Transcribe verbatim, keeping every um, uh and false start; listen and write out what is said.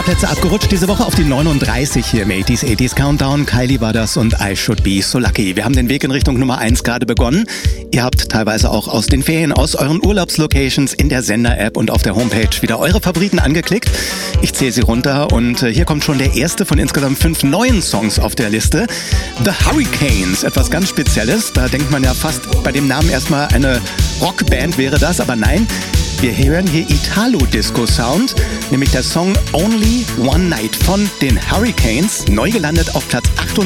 paar Plätze abgerutscht diese Woche auf die neununddreißig hier im achtziger achtziger Countdown. Kylie war das und I Should Be So Lucky. Wir haben den Weg in Richtung Nummer eins gerade begonnen. Ihr habt teilweise auch aus den Ferien, aus euren Urlaubslocations in der Sender-App und auf der Homepage wieder eure Favoriten angeklickt. Ich zähle sie runter und hier kommt schon der erste von insgesamt fünf neuen Songs auf der Liste. The Hurricanes, etwas ganz Spezielles. Da denkt man ja fast bei dem Namen erstmal eine Rockband wäre das, aber nein. Wir hören hier Italo-Disco-Sound, nämlich der Song Only One Night von den Hurricanes, neu gelandet auf Platz achtunddreißig.